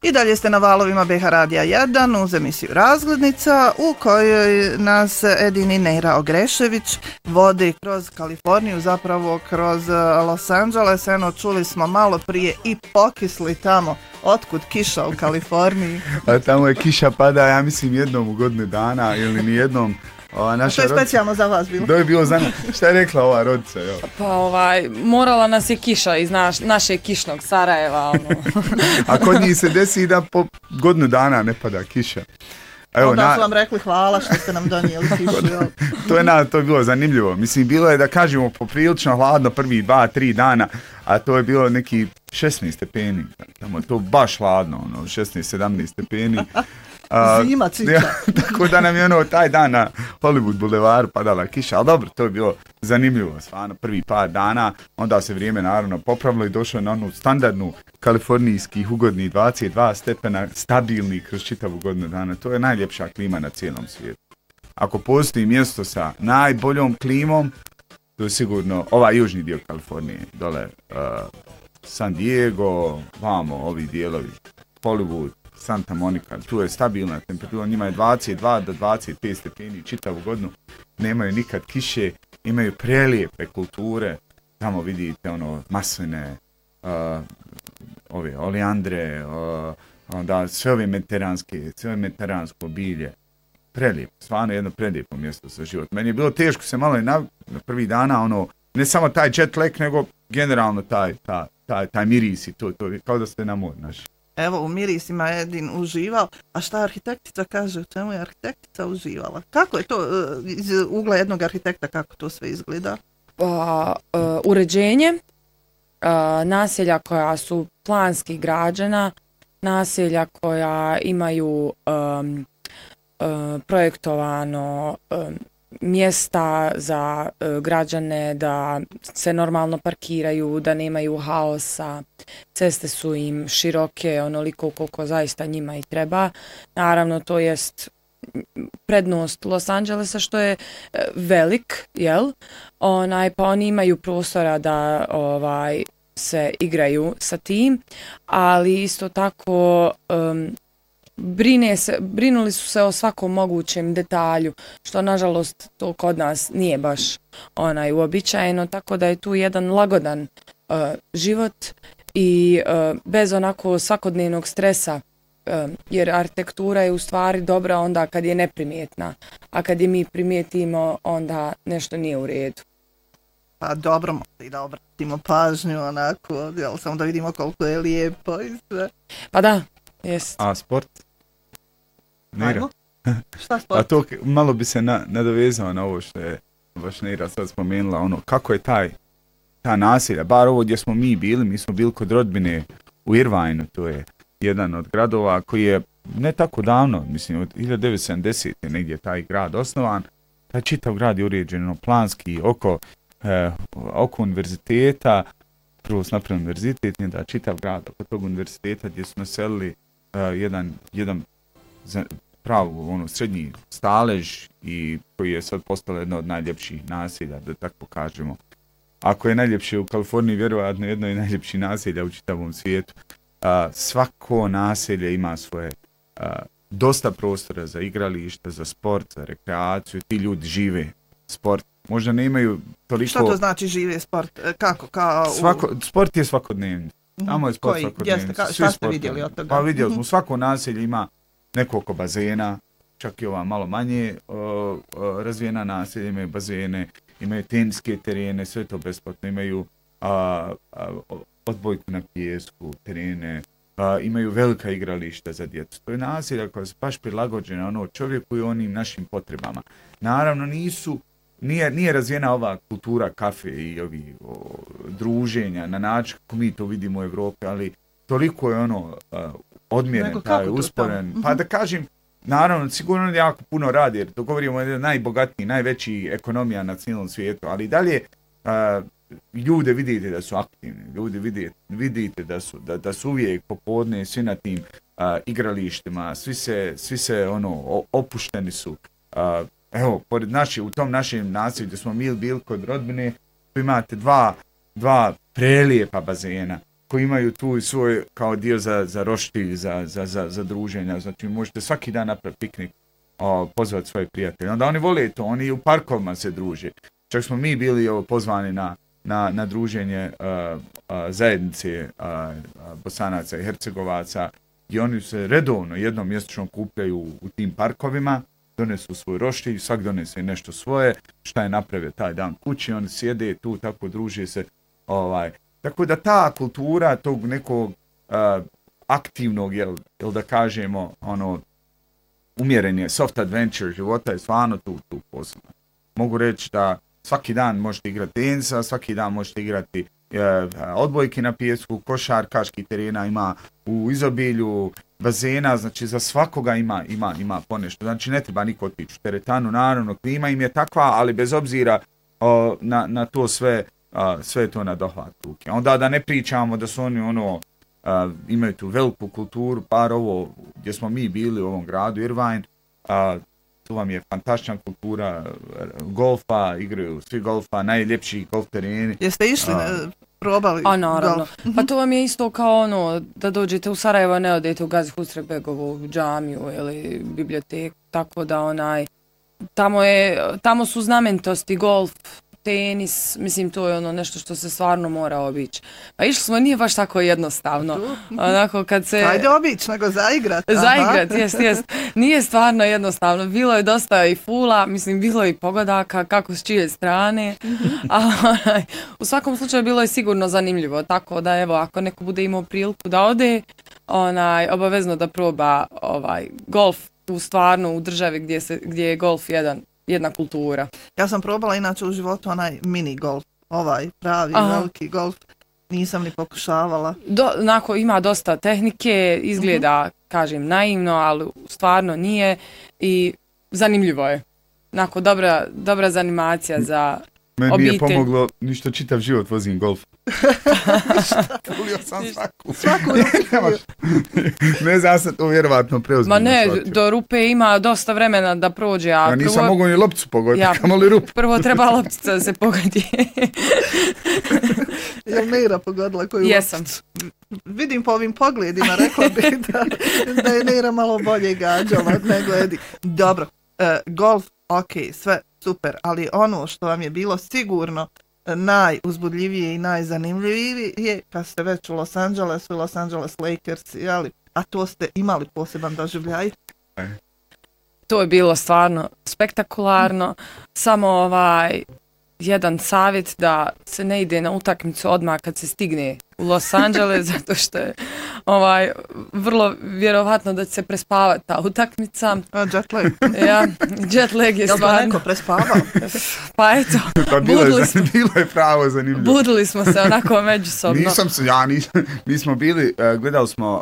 I dalje ste na valovima BH Radija 1 uz emisiju Razglednica u kojoj nas Edin i Neira Ogrešević vodi kroz Kaliforniju, zapravo kroz Los Angeles. Eno, čuli smo malo prije i pokisli tamo. Otkud kiša u Kaliforniji? A tamo je kiša pada, ja mislim jednom u godinu dana ili ni jednom. To je specijalno za vas bilo. To je bilo za nas. Šta je rekla ova rodica? Jo? Pa morala nas je kiša iz našeg kišnog Sarajeva. A kod njih se desi da po godinu dana ne pada kiša. Evo, onda su vam rekli hvala što ste nam donijeli kišu. To je bilo zanimljivo. Mislim, bilo je da kažemo poprilično hladno prvi 2-3 dana, a to je bilo neki 16 stepeni. Tamo je to baš hladno, 16-17 stepeni. Zima cica. Tako da nam je taj dan na Hollywood Boulevardu padala kiša, ali dobro, to je bilo zanimljivo, stvarno, prvi par dana, onda se vrijeme naravno popravilo i došlo na onu standardnu kalifornijskih ugodnih 22 stepena, stabilni kroz čitavu godinu dana, to je najljepša klima na cijelom svijetu. Ako postoji mjesto sa najboljom klimom, to je sigurno ovaj južni dio Kalifornije, dole San Diego, vamo ovi dijelovi, Hollywood, Santa Monica, tu je stabilna temperatura, njima je 22 do 25 stepeni čitavu godinu, nemaju nikad kiše, imaju prelijepe kulture, tamo vidite masline, ove olijandre, onda sve ove mediteransko bilje, prelijepo, stvarno jedno prelijepo mjesto za život. Meni je bilo teško se malo na prvi dana, ne samo taj jet lag, nego generalno taj miris i to kao da ste na moru naši. Evo, u mirisima je Edin uživao, a šta arhitektica kaže, u čemu je arhitektica uživala? Kako je to iz ugla jednog arhitekta, kako to sve izgleda? Uređenje naselja koja su planski građena, naselja koja imaju projektovano mjesta za građane da se normalno parkiraju, da nemaju haosa, ceste su im široke onoliko koliko zaista njima i treba. Naravno, to jest prednost Los Angelesa što je velik, jel? Pa oni imaju prostora da se igraju sa tim, ali isto tako brinuli su se o svakom mogućem detalju, što nažalost to kod nas nije baš uobičajeno, tako da je tu jedan lagodan život i bez onako svakodnevnog stresa, jer arhitektura je u stvari dobra onda kad je neprimjetna, a kad je mi primijetimo onda nešto nije u redu. Pa dobro, možda i da obratimo pažnju onako, samo da vidimo koliko je lijepo i sve. Pa da. Jest. A sport? Neira. Šta sport? A to malo bi se nadovezao na ovo što je baš Neira sad spomenula, kako je ta naselja, bar ovo gdje smo mi smo bili kod rodbine u Irvineu, to je jedan od gradova koji je ne tako davno, mislim od 1970. negdje taj grad osnovan, taj čitav grad je uređen planski oko univerziteta, prvo su napravili univerzitet, da čitav grad oko tog univerziteta gdje su naselili jedan pravu srednji stalež i koji je sad postalo jedno od najljepših naselja, da tako kažemo. Ako je najljepše u Kaliforniji, vjerovatno jedno je najljepših naselja u čitavom svijetu. Svako naselje ima svoje dosta prostora za igrališta, za sport, za rekreaciju. Ti ljudi žive sport. Možda ne imaju toliko... Šta to znači žive sport? Kako? Sport je svakodnevni. Tamo je sport svakodnevni. Šta ste vidjeli od toga? Pa vidjeli smo, svako naselje ima nekoliko bazena, čak i ova malo manje razvijena naselja imaju bazene, imaju teniske terene, sve to besplatno, imaju odbojku na pijesku, terene, imaju velika igrališta za djecu. To je naselja koja su baš prilagođena čovjeku i onim našim potrebama. Naravno nije razvijena ova kultura kafe i ovi druženja na način kako mi to vidimo u Europi, ali toliko je odmjeren, taj usporen. Pa da kažem, naravno, sigurno jako puno radi, jer to govorimo o najbogatniji, najveći ekonomija na cijelom svijetu, ali dalje ljude vidite da su aktivni, ljude vidite da su uvijek popodne svi na tim igralištima, svi se opušteni su. Evo, u tom našem naselju gdje smo mi bili kod rodbine, tu imate dva prelijepa bazena koji imaju tu svoj kao dio za roštilj, za druženja. Znači možete svaki dan napraviti piknik, pozvati svoje prijatelje. Onda oni vole to, oni u parkovima se druže. Čak smo mi bili pozvani na druženje zajednice Bosanaca i Hercegovaca i oni se redovno jednom mjesečno kupljaju u tim parkovima, donesu svoj roštilj, svak donese nešto svoje, šta je napravio taj dan kući, oni sjede tu, tako druže se. Tako da ta kultura tog nekog aktivnog, jel da kažemo, umjerenje, soft adventure života je stvarno tu posebno. Mogu reći da svaki dan možete igrati tenisa, svaki dan možete igrati odbojke na pijesku, košarkaški terena ima u izobilju, bazena, znači za svakoga ima ponešto. Znači ne treba niko otići u teretanu, naravno klima im je takva, ali bez obzira na to sve to na dohvat ruke. Onda da ne pričamo da su oni imaju tu veliku kulturu, par ovo gdje smo mi bili u ovom gradu Irvine, tu vam je fantastična kultura golfa, igraju svi golfa, najljepši golf tereni. Jeste išli, probali naravno. golf? Pa to vam je isto kao da dođete u Sarajevo, ne odete u Gazi Husrebegovu džamiju ili biblioteku, tako da tamo su znamenitosti golf, tenis, mislim to je nešto što se stvarno mora obići. Pa išli smo, nije baš tako jednostavno. Onako kad se... Ajde obići, nego zaigrati. Zaigrati, jest. Nije stvarno jednostavno. Bilo je dosta i fula, mislim bilo je i pogodaka, kako s čije strane. U svakom slučaju bilo je sigurno zanimljivo. Tako da evo, ako neko bude imao priliku da ode, obavezno da proba golf u državi gdje je golf jedna kultura. Ja sam probala inače u životu onaj mini golf, pravi veliki golf, nisam ni pokušavala. Ima dosta tehnike, izgleda, kažem, naivno, ali stvarno nije i zanimljivo je. Dobra zanimacija za meni obitelj. Nije pomoglo, ništa čitav život vozim golf. Ulio sam svaku. Ne znam se to vjerovatno preozbiljno. Ma ne, do rupe ima dosta vremena da prođe. Ja nisam mogao ni lopticu pogoditi, kamoli rupu. Prvo treba loptica da se pogodi. Jel Neira pogodila koju lopticu? Vidim po ovim pogledima, rekla bi da je Neira malo bolje gađala nego Edi. Dobro, golf, ok, sve super, ali ono što vam je bilo sigurno najuzbudljivije i najzanimljivije je kad ste već u Los Angelesu, Los Angeles Lakers, a to ste imali poseban doživljaj. To je bilo stvarno spektakularno, samo jedan savjet da se ne ide na utakmicu odmah kad se stigne u Los Angeles, zato što je vrlo vjerovatno da će se prespavati ta utakmica. Jet lag. Ja, jet lag je stvarno. Jel to neko prespavao? Pa eto, bilo je pravo zanimljivo. Budili smo se onako međusobno. Mi smo bili, gledali smo